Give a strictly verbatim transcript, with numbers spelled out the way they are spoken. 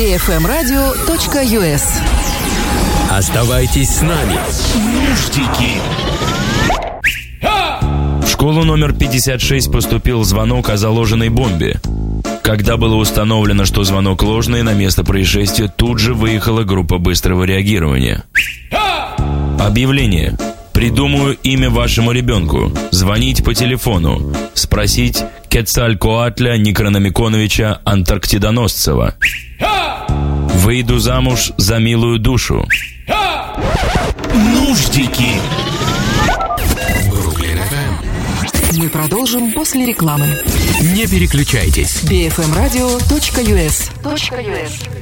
би эф эм радио точка ю эс. Оставайтесь с нами. Нуждики. В школу номер пятьдесят шесть поступил звонок о заложенной бомбе. Когда было установлено, что звонок ложный, на место происшествия тут же выехала группа быстрого реагирования. Объявление. Придумаю имя вашему ребенку. Звонить по телефону. Спросить Кецалькоатля Некрономиконовича Антарктидоносцева. Выйду замуж за милую душу. Нуждики. Мы продолжим после рекламы. Не переключайтесь. би эф эм радио точка ю эс.